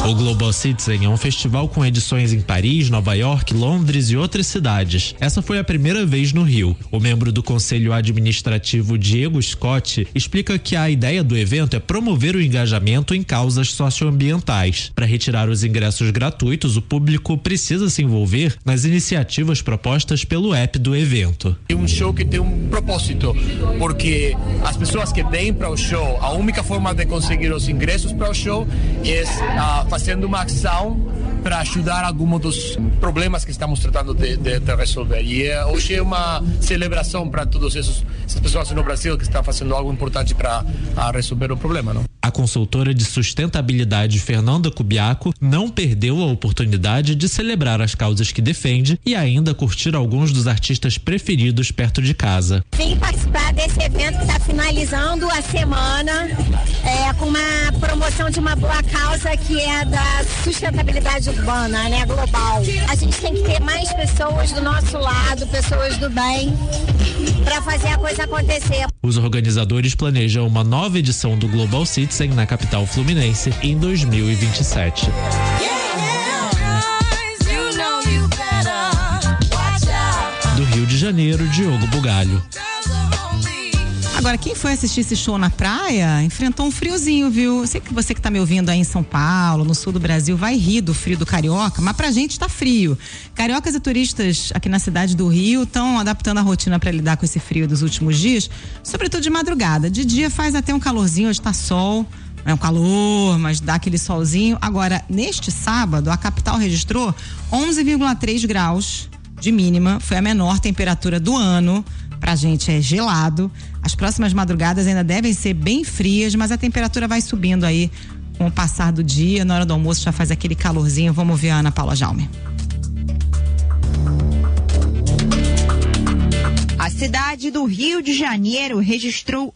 O Global Citizen é um festival com edições em Paris, Nova York, Londres e outras cidades. Essa foi a primeira vez no Rio. O membro do Conselho Administrativo Diego Scott explica que a ideia do evento é promover o engajamento em causas socioambientais. Para retirar os ingressos gratuitos, o público precisa se envolver nas iniciativas propostas pelo app do evento. É um show que tem um propósito, porque as pessoas que vêm para o show, a única forma de conseguir os ingressos para o show é fazendo uma ação para ajudar alguns dos problemas que estamos tratando de resolver. E hoje é uma celebração para todas essas pessoas no Brasil que estão fazendo algo importante para resolver o problema, não? A consultora de sustentabilidade Fernanda Cubiaco não perdeu a oportunidade de celebrar as causas que defende e ainda curtir alguns dos artistas preferidos perto de casa. Vim participar desse evento que está finalizando a semana com uma promoção de uma boa causa que é da sustentabilidade urbana, né, global. A gente tem que ter mais pessoas do nosso lado, pessoas do bem, para fazer a coisa acontecer. Os organizadores planejam uma nova edição do Global Citizen na capital fluminense em 2027. Do Rio de Janeiro, Diogo Bugalho. Agora, quem foi assistir esse show na praia enfrentou um friozinho, viu? Eu sei que você que tá me ouvindo aí em São Paulo, no sul do Brasil, vai rir do frio do carioca, mas pra gente tá frio. Cariocas e turistas aqui na cidade do Rio estão adaptando a rotina para lidar com esse frio dos últimos dias, sobretudo de madrugada. De dia faz até um calorzinho, hoje tá sol, não é um calor, mas dá aquele solzinho. Agora, neste sábado, a capital registrou 11,3 graus de mínima, foi a menor temperatura do ano. Pra gente é gelado. As próximas madrugadas ainda devem ser bem frias, mas a temperatura vai subindo aí com o passar do dia. Na hora do almoço já faz aquele calorzinho. Vamos ver a Ana Paula Jaume. A cidade do Rio de Janeiro registrou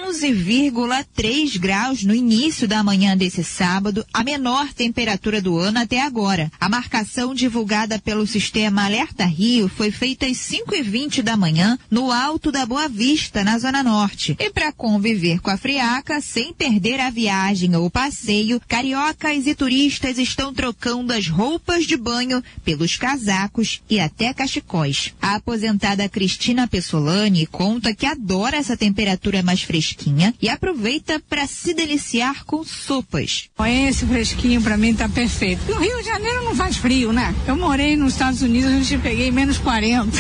11,3 graus no início da manhã desse sábado, a menor temperatura do ano até agora. A marcação divulgada pelo sistema Alerta Rio foi feita às 5h20 da manhã no Alto da Boa Vista, na Zona Norte. E para conviver com a friaca, sem perder a viagem ou passeio, cariocas e turistas estão trocando as roupas de banho pelos casacos e até cachecóis. A aposentada Cristina Solani conta que adora essa temperatura mais fresquinha e aproveita para se deliciar com sopas. Esse fresquinho para mim tá perfeito. No Rio de Janeiro não faz frio, né? Eu morei nos Estados Unidos, a gente peguei menos 40.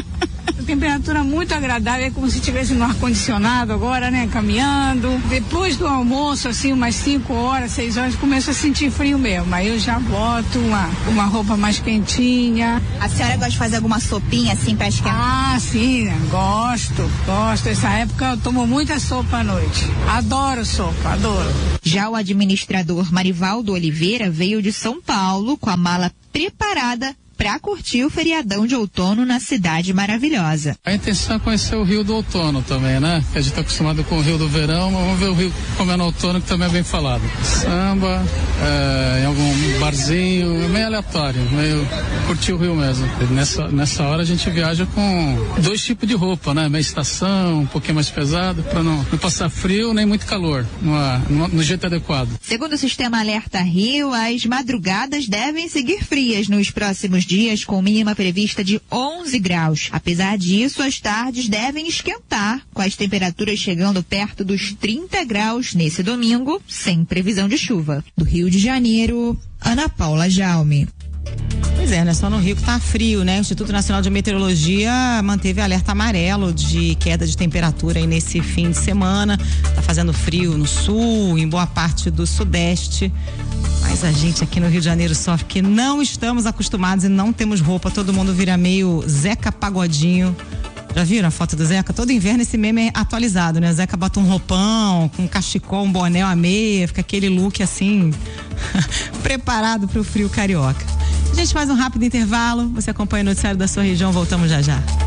Temperatura muito agradável, é como se estivesse no ar-condicionado agora, né? Caminhando. Depois do almoço, assim, umas 5 horas, 6 horas, começo a sentir frio mesmo. Aí eu já boto uma roupa mais quentinha. A senhora gosta de fazer alguma sopinha assim pra esquentar? Ah, sim, gosto. Essa época eu tomo muita sopa à noite. Adoro sopa, adoro. Já o administrador Marivaldo Oliveira veio de São Paulo com a mala preparada para curtir o feriadão de outono na cidade maravilhosa. A intenção é conhecer o Rio do Outono também, né? A gente está acostumado com o Rio do Verão, mas vamos ver o Rio como é no outono, que também é bem falado. Samba, em algum barzinho, meio aleatório, meio curtir o Rio mesmo. Nessa hora a gente viaja com 2 tipos de roupa, né? Meia estação, um pouquinho mais pesado, para não passar frio nem muito calor, no jeito adequado. Segundo o sistema Alerta Rio, as madrugadas devem seguir frias nos próximos dias, com mínima prevista de 11 graus. Apesar disso, as tardes devem esquentar, com as temperaturas chegando perto dos 30 graus nesse domingo, sem previsão de chuva. Do Rio de Janeiro, Ana Paula Jaume. Pois é, não é só no Rio que tá frio, né? O Instituto Nacional de Meteorologia manteve alerta amarelo de queda de temperatura aí nesse fim de semana. Tá fazendo frio no sul, em boa parte do sudeste. Mas a gente aqui no Rio de Janeiro sofre que não estamos acostumados e não temos roupa. Todo mundo vira meio Zeca Pagodinho. Já viram a foto do Zeca? Todo inverno esse meme é atualizado, né? O Zeca bota um roupão, com um cachecol, um boné, uma meia, fica aquele look assim, preparado para o frio carioca. A gente faz um rápido intervalo. Você acompanha o noticiário da sua região. Voltamos já já.